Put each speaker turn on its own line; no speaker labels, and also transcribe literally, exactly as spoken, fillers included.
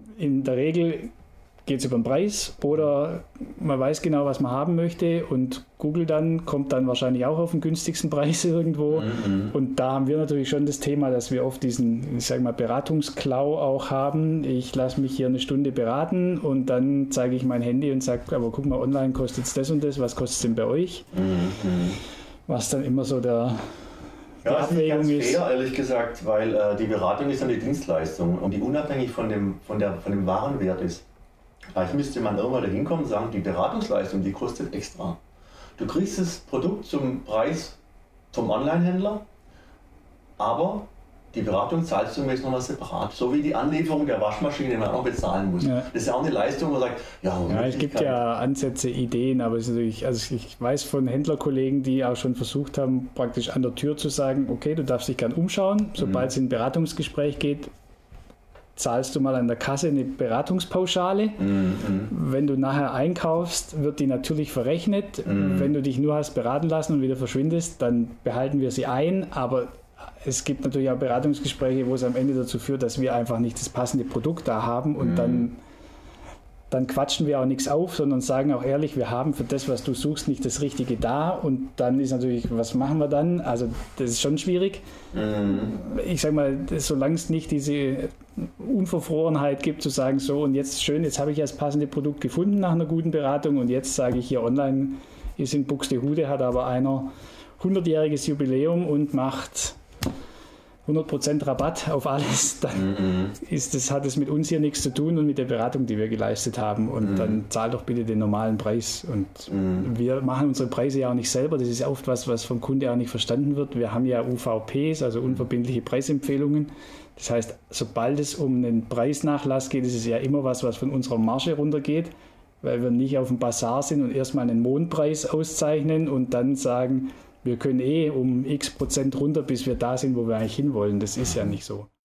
in der Regel geht es über den Preis oder man weiß genau, was man haben möchte und Google dann kommt dann wahrscheinlich auch auf den günstigsten Preis irgendwo. Mhm. Und da haben wir natürlich schon das Thema, dass wir oft diesen, ich sage mal, Beratungsklau auch haben. Ich lasse mich hier eine Stunde beraten und dann zeige ich mein Handy und sage, aber guck mal, online kostet es das und das, was kostet es denn bei euch? Mhm. Was dann immer so der...
Ja, das ist nicht ganz fair, ehrlich gesagt, weil äh, die Beratung ist eine Dienstleistung und die unabhängig von dem, von der, von dem Warenwert ist. Vielleicht müsste man irgendwann dahin kommen und sagen, die Beratungsleistung, die kostet extra. Du kriegst das Produkt zum Preis vom Online-Händler, aber die Beratung zahlst du jetzt nochmal separat. So wie die Anlieferung der Waschmaschine man auch bezahlen muss. Ja. Das ist ja auch eine Leistung, wo man sagt, ja,
ja es gibt ja Ansätze, Ideen, aber es ist natürlich, also ich weiß von Händlerkollegen, die auch schon versucht haben, praktisch an der Tür zu sagen, okay, du darfst dich gern umschauen, sobald mhm. es in ein Beratungsgespräch geht, zahlst du mal an der Kasse eine Beratungspauschale. Mhm. Wenn du nachher einkaufst, wird die natürlich verrechnet. Mhm. Wenn du dich nur hast beraten lassen und wieder verschwindest, dann behalten wir sie ein. Aber es gibt natürlich auch Beratungsgespräche, wo es am Ende dazu führt, dass wir einfach nicht das passende Produkt da haben und mhm. dann, dann quatschen wir auch nichts auf, sondern sagen auch ehrlich, wir haben für das, was du suchst, nicht das Richtige da und dann ist natürlich, was machen wir dann? Also das ist schon schwierig. Mhm. Ich sage mal, solange es nicht diese Unverfrorenheit gibt, zu sagen, so und jetzt schön, jetzt habe ich das passende Produkt gefunden nach einer guten Beratung und jetzt sage ich hier online, ist in Buxtehude, hat aber einer hundertjähriges Jubiläum und macht hundert Prozent Rabatt auf alles, dann mhm. ist das, hat es mit uns hier nichts zu tun und mit der Beratung, die wir geleistet haben. Und mhm. dann zahl doch bitte den normalen Preis. Und mhm. wir machen unsere Preise ja auch nicht selber. Das ist oft was, was vom Kunde auch nicht verstanden wird. Wir haben ja U V Ps, also unverbindliche Preisempfehlungen. Das heißt, sobald es um einen Preisnachlass geht, ist es ja immer was, was von unserer Marge runtergeht, weil wir nicht auf dem Basar sind und erstmal einen Mondpreis auszeichnen und dann sagen, wir können eh um x Prozent runter, bis wir da sind, wo wir eigentlich hinwollen. Das ist ja nicht so.